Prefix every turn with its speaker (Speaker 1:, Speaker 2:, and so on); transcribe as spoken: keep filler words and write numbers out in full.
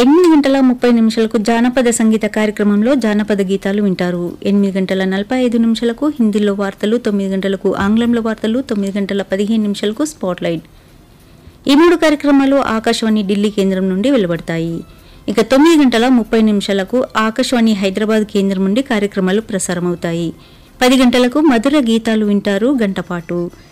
Speaker 1: ఎనిమిది గంటల ముప్పై నిమిషాలకు జానపద సంగీత కార్యక్రమంలో జానపద గీతాలు వింటారు. ఎనిమిది గంటల నలభై ఐదు నిమిషాలకు హిందీలో వార్తలు, తొమ్మిది గంటలకు ఆంగ్లంలో వార్తలు, తొమ్మిది గంటల పదిహేను నిమిషాలకు స్పాట్లైట్. ఈ మూడు కార్యక్రమాలు ఆకాశవాణి ఢిల్లీ కేంద్రం నుండి వెలువడతాయి. ఇక తొమ్మిది గంటల ముప్పై నిమిషాలకు ఆకాశవాణి హైదరాబాద్ కేంద్రం నుండి కార్యక్రమాలు ప్రసారమవుతాయి. పది గంటలకు మధుర గీతాలు వింటారు గంటపాటు.